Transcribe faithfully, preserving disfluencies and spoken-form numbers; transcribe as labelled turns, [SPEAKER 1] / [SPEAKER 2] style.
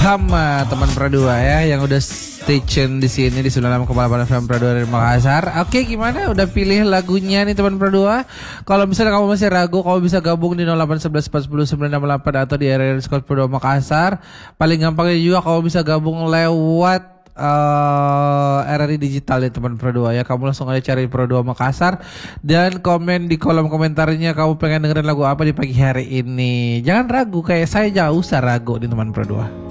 [SPEAKER 1] welcome uh, teman Pro dua ya yang udah stay tune di sini di sembilan puluh enam koma delapan F M Pro dua dari Makassar. Oke, gimana? Udah pilih lagunya nih teman Pro dua? Kalau misalnya kamu masih ragu, kamu bisa gabung di nol delapan satu satu empat nol sembilan enam delapan atau di area Discord Pro dua Makassar. Paling gampangnya juga kamu bisa gabung lewat Uh, R R I Digital ya teman Pro dua ya. Kamu langsung aja cari Pro dua Makassar dan komen di kolom komentarnya kamu pengen dengerin lagu apa di pagi hari ini. Jangan ragu, kayak saya, jauh usah ragu di teman Pro dua.